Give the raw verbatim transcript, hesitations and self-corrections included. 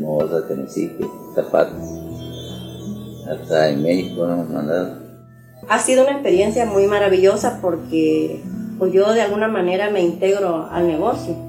mismo bolsas que necesite, zapatos. Hasta en México nos hemos mandado. Ha sido una experiencia muy maravillosa porque pues yo de alguna manera me integro al negocio.